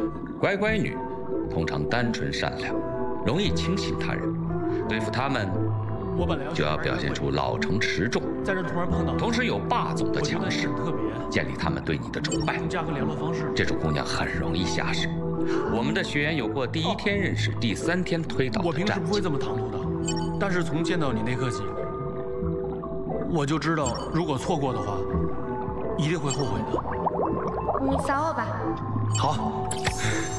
乖乖女通常单纯善良，容易轻信他人。对付她们，就要表现出老成持重， 在这突然碰到， 同时有霸总的强势，建立他们对你的崇拜。 加个联络方式， 这种姑娘很容易下手。我们的学员有过第1天认识，第3天推倒的我平时不会这么唐突的，但是从见到你那刻起，我就知道，如果错过的话，一定会后悔的。 你扫我吧。 好。